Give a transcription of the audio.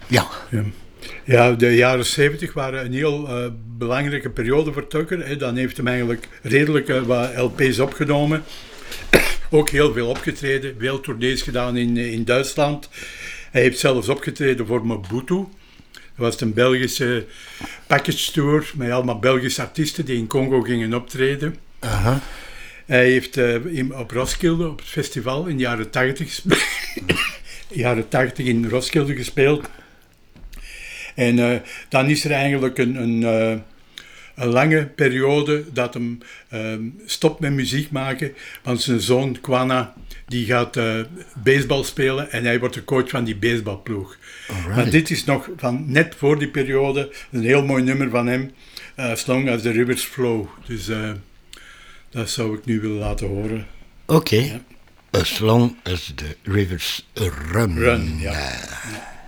Ja. Ja, de jaren 70 waren een heel belangrijke periode voor Tucker. Hè. Dan heeft hem eigenlijk redelijk wat LP's opgenomen. Ook heel veel opgetreden, veel tournees gedaan in Duitsland. Hij heeft zelfs opgetreden voor Mobutu. Dat was een Belgische package tour met allemaal Belgische artiesten die in Congo gingen optreden. Aha. Hij heeft op Roskilde, op het festival, in de jaren 80 jaren 80 in Roskilde gespeeld. En dan is er eigenlijk een lange periode dat hem stopt met muziek maken, want zijn zoon Kwana die gaat baseball spelen en hij wordt de coach van die baseballploeg. Maar dit is nog van net voor die periode een heel mooi nummer van hem, As Long as the Rivers Flow. Dus dat zou ik nu willen laten horen. Oké. As long as the rivers run. Ja.